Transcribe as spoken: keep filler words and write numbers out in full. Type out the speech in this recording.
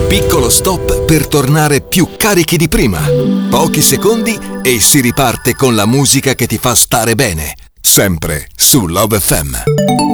piccolo stop per tornare più carichi di prima. Pochi secondi e si riparte con la musica che ti fa stare bene. Sempre su Love F M.